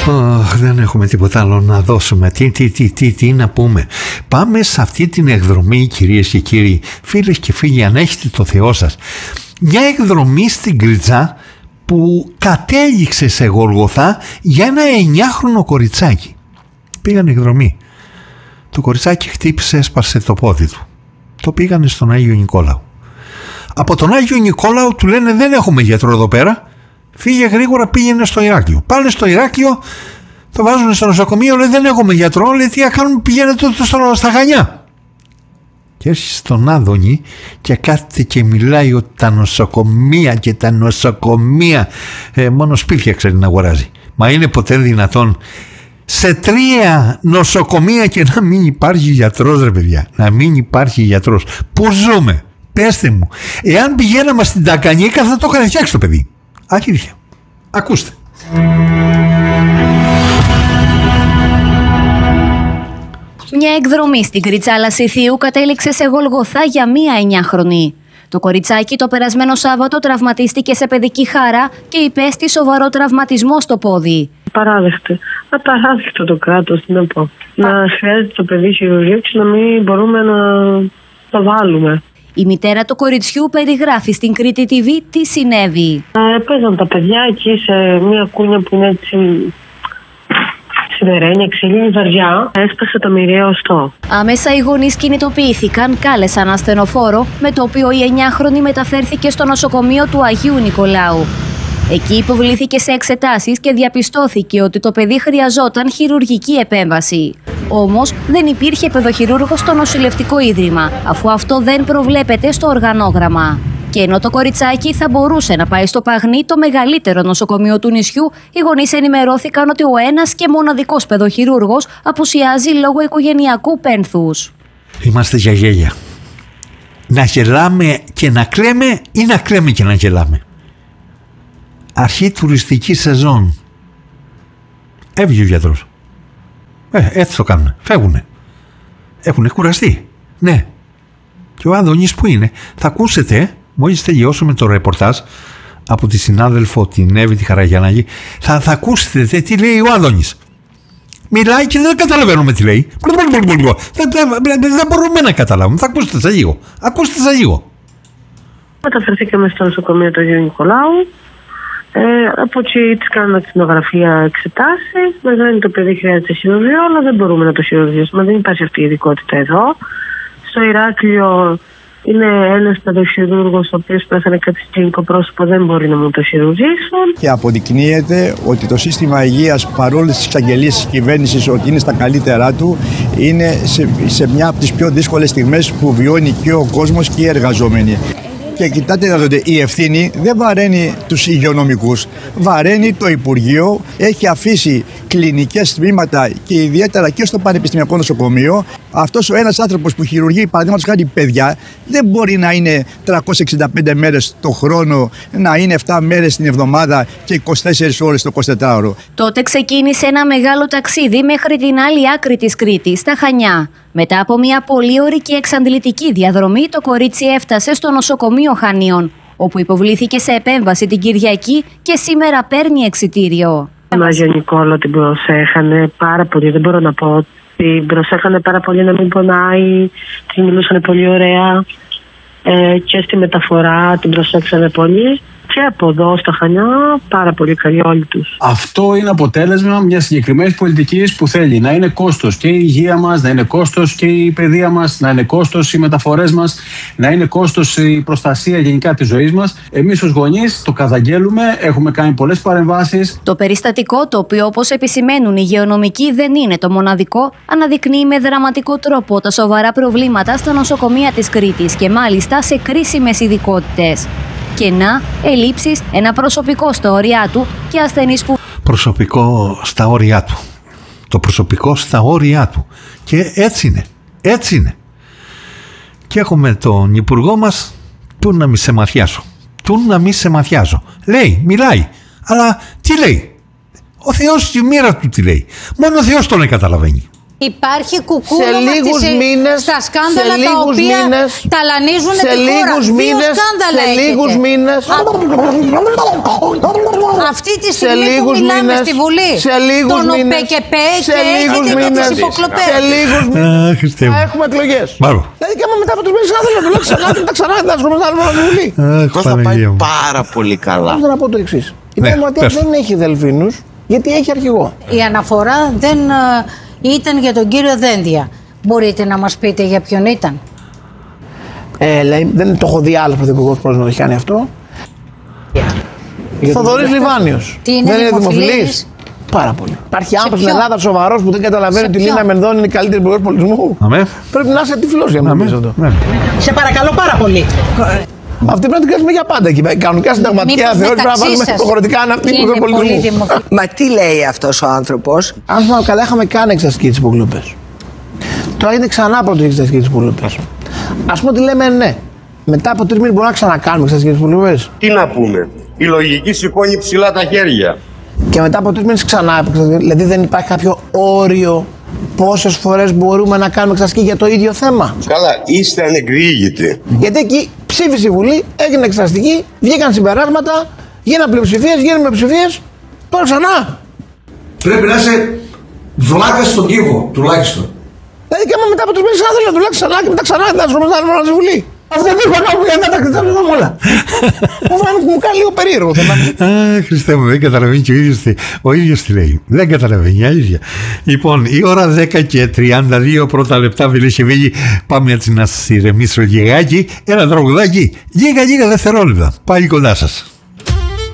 Δεν έχουμε τίποτα άλλο να δώσουμε. Τι να πούμε. Πάμε σε αυτή την εκδρομή, κυρίες και κύριοι, φίλες και φίλοι, αν έχετε το Θεό σας. Μια εκδρομή στην Κριτζά που κατέληξε σε Γολγοθά για ένα 9χρονο κοριτσάκι. Πήγαν εκδρομή. Το κοριτσάκι χτύπησε, έσπασε το πόδι του. Το πήγανε στον Άγιο Νικόλαο. Από τον Άγιο Νικόλαο του λένε δεν έχουμε γιατρό εδώ πέρα. Φύγε γρήγορα, πήγαινε στο Ηράκλειο. Πάνε στο Ηράκλειο, το βάζουν στο νοσοκομείο, λέει δεν έχουμε γιατρό, λέει τι να κάνουμε, πηγαίνετε στα Χανιά. Και έρχεται στον Άδωνη και κάθεται και μιλάει ότι τα νοσοκομεία μόνο σπίτια ξέρει να αγοράζει. Μα είναι ποτέ δυνατόν σε 3 νοσοκομεία και να μην υπάρχει γιατρός, ρε παιδιά? Να μην υπάρχει γιατρός. Πού ζούμε? Πέστε μου. Εάν πηγαίναμε στην Τακανίκα θα το είχαν φτιάξει το παιδί. Αλήθεια. Ακούστε. Μια εκδρομή στην Κρυτσάλα Σιθίου κατέληξε σε Γολγοθά για μία 9χρονη. Το κοριτσάκι το περασμένο Σάββατο τραυματίστηκε σε παιδική χαρά και υπέστη σοβαρό τραυματισμό στο πόδι. Απαράδεκτο το κράτος, τι να πω. Να χρειάζεται το παιδί χειρουργείο και να μην μπορούμε να το βάλουμε. Η μητέρα του κοριτσιού περιγράφει στην Κρήτη TV τι συνέβη. Παίζαν τα παιδιά εκεί σε μια κούνια που είναι έτσι σιδερένια, ξυλίνη βαριά. Έσπασε το μοιραίο οστό. Άμεσα οι γονείς κινητοποιήθηκαν, κάλεσαν ασθενοφόρο, με το οποίο η 9χρονη μεταφέρθηκε στο νοσοκομείο του Αγίου Νικολάου. Εκεί υποβλήθηκε σε εξετάσεις και διαπιστώθηκε ότι το παιδί χρειαζόταν χειρουργική επέμβαση. Όμως δεν υπήρχε παιδοχειρούργος στο νοσηλευτικό ίδρυμα, αφού αυτό δεν προβλέπεται στο οργανόγραμμα. Και ενώ το κοριτσάκι θα μπορούσε να πάει στο Παγνί, το μεγαλύτερο νοσοκομείο του νησιού, οι γονείς ενημερώθηκαν ότι ο ένας και μοναδικός παιδοχειρούργος απουσιάζει λόγω οικογενειακού πένθους. Είμαστε για γέλια. Να γελάμε και να κλαίμε ή να κλαίμε και να γελάμε? Αρχή τουριστική σεζόν. Έβγε ο γιατρός. Έτσι το κάνουν. Φεύγουνε. Έχουνε κουραστεί. Ναι. Και ο Άδωνης που είναι? Θα ακούσετε, μόλις τελειώσουμε το ρεπορτάζ από τη συνάδελφο την Εύη τη Χαραγιαννάκη, θα ακούσετε τι λέει ο Άδωνης. Μιλάει και δεν καταλαβαίνουμε τι λέει. Δεν μπορούμε να καταλάβουμε. Θα ακούσετε σε λίγο. Ακούστε σε λίγο. Μεταφερθήκαμε στο νοσοκομείο του Αγίου Νικολάου. Από εκεί της κάνουμε ακτινογραφία, εξετάσεις. Μας λένε το παιδί χρειάζεται χειρουργείο, αλλά δεν μπορούμε να το χειρουργήσουμε. Δεν υπάρχει αυτή η ειδικότητα εδώ. Στο Ηράκλειο είναι ένας παιδοχειρούργος, ο οποίος πέθανε κάτι κλινικό πρόσωπο, δεν μπορεί να μου το χειρουργήσουν. Και αποδεικνύεται ότι το σύστημα υγείας, παρόλες τις εξαγγελίες της κυβέρνησης ότι είναι στα καλύτερά του, είναι σε μια από τις πιο δύσκολες στιγμές που βιώνει και ο κόσμος και οι εργαζόμενοι. Και κοιτάτε να δείτε, η ευθύνη δεν βαραίνει τους υγειονομικούς, βαραίνει το Υπουργείο. Έχει αφήσει κλινικές τμήματα και ιδιαίτερα και στο Πανεπιστημιακό Νοσοκομείο. Αυτός ο ένας άνθρωπος που χειρουργεί, παραδείγματος χάρη παιδιά, δεν μπορεί να είναι 365 μέρες το χρόνο, να είναι 7 μέρες την εβδομάδα και 24 ώρες το 24ωρο. Τότε ξεκίνησε ένα μεγάλο ταξίδι μέχρι την άλλη άκρη της Κρήτης, στα Χανιά. Μετά από μια πολύωρη και εξαντλητική διαδρομή, το κορίτσι έφτασε στο νοσοκομείο Χανίων, όπου υποβλήθηκε σε επέμβαση την Κυριακή και σήμερα παίρνει εξιτήριο. Τον Άγιο Νικόλαο την προσέχανε πάρα πολύ, δεν μπορώ να πω. Την προσέχανε πάρα πολύ να μην πονάει, την μιλούσαν πολύ ωραία και στη μεταφορά την προσέξανε πολύ. Και από εδώ στα Χανιά πάρα πολύ καλοί όλοι τους. Αυτό είναι αποτέλεσμα μιας συγκεκριμένης πολιτικής που θέλει να είναι κόστος και η υγεία μας, να είναι κόστος και η παιδεία μας, να είναι κόστος οι μεταφορές μας, να είναι κόστος η προστασία γενικά της ζωής μας. Εμείς ως γονείς το καταγγέλουμε, έχουμε κάνει πολλές παρεμβάσεις. Το περιστατικό, το οποίο όπως επισημαίνουν οι υγειονομικοί δεν είναι το μοναδικό, αναδεικνύει με δραματικό τρόπο τα σοβαρά προβλήματα στα νοσοκομεία της Κρήτης και μάλιστα σε κρίσιμες ειδικότητες. Κενά, ελλείψεις, ένα προσωπικό στα όρια του και ασθενείς που... Προσωπικό στα όρια του. Το προσωπικό στα όρια του. Και έτσι είναι. Έτσι είναι. Και έχουμε τον υπουργό μας, του να μη σε μαθιάσω. Του να μη σε μαθιάζω. Λέει, μιλάει. Αλλά τι λέει? Ο Θεός στη μοίρα του τι λέει. Μόνο ο Θεός τον καταλαβαίνει. Υπάρχει κουκούλωμα στα σκάνδαλα τα οποία ταλανίζουν τη χώρα. Δύο σκάνδαλα έχετε. Αυτή τη στιγμή που μιλάμε στη Βουλή, τον ΟΠΕΚΕΠΕ και έχετε και τις υποκλοπές. Θα έχουμε εκλογές. Δηλαδή και άμα μετά από τους μήνες θέλω να το λέω ξανά και τα ξανά δεν θα ασχολούμαι στη Βουλή. Αυτό θα πάει πάρα πολύ καλά. Θέλω να πω το εξής. Η Δημοκρατία δεν έχει δελφίνους γιατί έχει αρχηγό. Η αναφορά δεν ήταν για τον κύριο Δένδια. Μπορείτε να μας πείτε για ποιον ήταν? Λέει, δεν το έχω δει άλλος πρωθυπουργός πώς να το έχει κάνει αυτό. Θοδωρής Λιβάνιος. Τι είναι, δεν είναι δημοφιλής? δημοφιλής? Πάρα πολύ. Υπάρχει άνθρωπος στην Ελλάδα σοβαρός που δεν καταλαβαίνει ότι η Λίνα Μενδώνη είναι η καλύτερη υπουργός πολιτισμού. Πρέπει να είσαι τυφλός για να μην πεις αυτό. Σε παρακαλώ πάρα πολύ. Αυτή πρέπει να την κάνουμε για πάντα εκεί. Κανονικά συνταγματικά θεώρηση πρέπει να βάλουμε προχωρητικά αναπτύξει υπουργό πολιτισμού. Μα τι λέει αυτός ο άνθρωπος? Αν θυμάμαι καλά, είχαμε κάνει εξασκή τις υποκλοπές. Τώρα είναι ξανά πρώτη εξασκή τις υποκλοπές. Ας πούμε ότι λέμε ναι. Μετά από 3 μήνες μπορούμε να ξανακάνουμε εξασκή τις υποκλοπές. Τι να πούμε. Η λογική σηκώνει ψηλά τα χέρια. Και μετά από 3 μήνες ξανά. Δηλαδή δεν υπάρχει κάποιο όριο πόσες φορές μπορούμε να κάνουμε εξασκή για το ίδιο θέμα? Καλά, είστε ανεκδιήγητοι. Γιατί εκεί ψήφισε η Βουλή, έγινε εξεταστική, βγήκαν συμπεράσματα, γίνανε πλειοψηφίες, γίνανε ψηφίες. Τώρα ξανά. Πρέπει να είσαι βλάκας στον κύβο, τουλάχιστον. Δηλαδή και άμα μετά από 3 μήνες θέλω να δουλέψει ξανά και μετά ξανά δεν θα ασχολούμαι στη Βουλή. Αυτό δεν είπα κάπου για να τα κριτάρουμε όλα. Μου κάνει λίγο περίεργο. Χριστέ μου, δεν καταλαβαίνει και ο ίδιος τι λέει. Δεν καταλαβαίνει, αλήθεια. Λοιπόν, η ώρα 10:32 πρώτα λεπτά, φίλες και φίλοι. Πάμε έτσι να σας ηρεμήσω λιγάκι. Ένα τραγουδάκι, λίγα δευτερόλεπτα. Πάλι κοντά σας.